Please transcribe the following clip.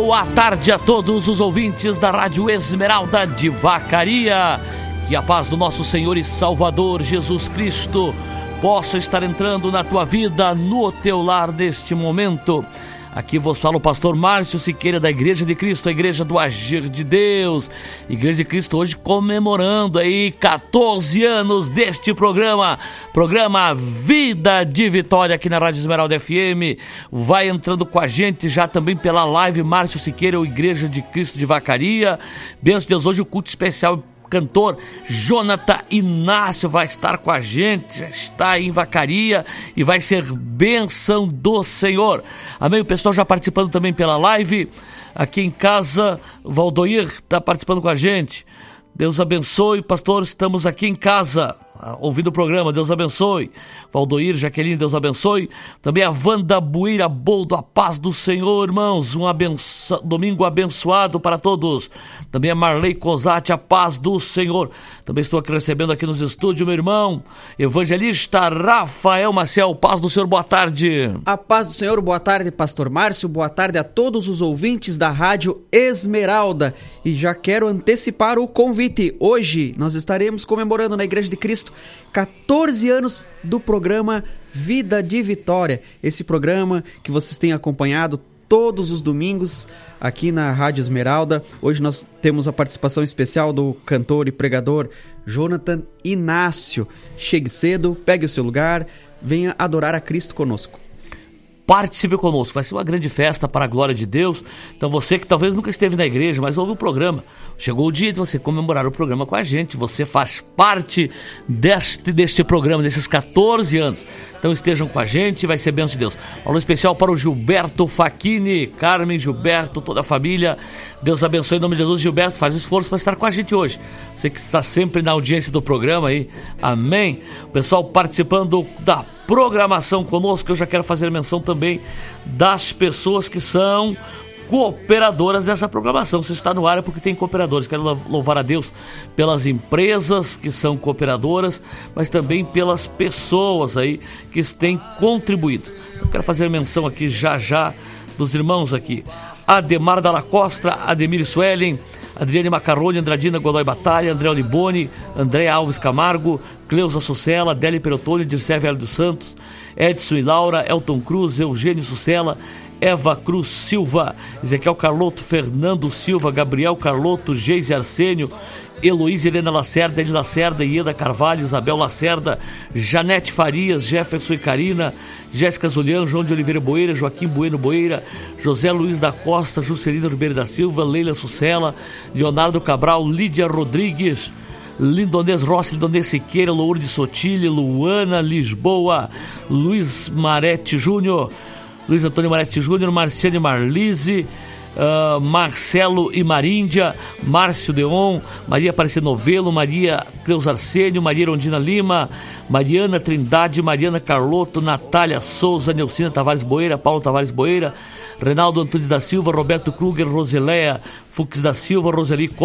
Boa tarde a todos os ouvintes da Rádio Esmeralda de Vacaria. Que a paz do nosso Senhor e Salvador Jesus Cristo possa estar entrando na tua vida, no teu lar neste momento. Aqui vos fala o pastor Márcio Siqueira da Igreja de Cristo, a Igreja do Agir de Deus. Igreja de Cristo hoje comemorando aí 14 anos deste programa Vida de Vitória aqui na Rádio Esmeralda FM. Vai entrando com a gente já também pela live Márcio Siqueira, o Igreja de Cristo de Vacaria. Benção de Deus, hoje o culto especial. Cantor Jonathan Inácio vai estar com a gente, já está aí em Vacaria e vai ser bênção do Senhor. Amém? O pessoal já participando também pela live. Aqui em casa, o Valdoir está participando com a gente. Deus abençoe, pastor, estamos aqui em casa, ouvindo o programa, Deus abençoe. Valdoir, Jaqueline, Deus abençoe. Também a Wanda Bueira Boldo, a paz do Senhor, irmãos, domingo abençoado para todos. Também a Marley Cosati, a paz do Senhor. Também estou aqui recebendo aqui nos estúdios, meu irmão, evangelista Rafael Maciel, paz do Senhor, boa tarde. A paz do Senhor, boa tarde, pastor Márcio, boa tarde a todos os ouvintes da Rádio Esmeralda. E já quero antecipar o convite. Hoje nós estaremos comemorando na Igreja de Cristo 14 anos do programa Vida de Vitória. Esse programa que vocês têm acompanhado todos os domingos aqui na Rádio Esmeralda. Hoje nós temos a participação especial do cantor e pregador Jonathan Inácio. Chegue cedo, pegue o seu lugar, venha adorar a Cristo conosco. Participe conosco, vai ser uma grande festa para a glória de Deus. Então você que talvez nunca esteve na igreja, mas ouve o programa, chegou o dia de você comemorar o programa com a gente. Você faz parte deste programa, desses 14 anos. Então estejam com a gente, vai ser bênção de Deus. Alô especial para o Gilberto Facchini, Carmen, Gilberto, toda a família. Deus abençoe em nome de Jesus. Gilberto, faz esforço para estar com a gente hoje. Você que está sempre na audiência do programa aí, amém. O pessoal participando da programação conosco. Eu já quero fazer menção também das pessoas que são cooperadoras dessa programação. Se está no ar é porque tem cooperadores. Quero louvar a Deus pelas empresas que são cooperadoras, mas também pelas pessoas aí que têm contribuído. Eu quero fazer menção aqui já dos irmãos aqui: Ademar Dalla Costa, Ademir Suelen, Adriane Macarrone, Andradina Godoy Batalha, André Olibone, André Alves Camargo, Cleusa Sucela, Adélia Perotoni, Dircé Velho dos Santos, Edson e Laura, Elton Cruz, Eugênio Sucela, Eva Cruz Silva, Ezequiel Carloto, Fernando Silva, Gabriel Carloto, Geise Arsênio, Heloísa Helena Lacerda, Eli Lacerda, Ieda Carvalho, Isabel Lacerda, Janete Farias, Jefferson e Carina, Jéssica Zulian, João de Oliveira Boeira, Joaquim Bueno Boeira, José Luiz da Costa, Juscelino Ribeiro da Silva, Leila Sucela, Leonardo Cabral, Lídia Rodrigues, Lindonês Rossi, Lindonês Siqueira, Lourdes Sotile, Luana Lisboa, Luiz Marete Júnior, Luiz Antônio Marete Júnior, Marciane Marlise, Marcelo e Maríndia, Márcio Deon, Maria Aparecida Novelo, Maria Cleus Arsênio, Maria Rondina Lima, Mariana Trindade, Mariana Carloto, Natália Souza, Neucina Tavares Boeira, Paulo Tavares Boeira, Reinaldo Antunes da Silva, Roberto Kruger, Roseleia Fux da Silva, Roseli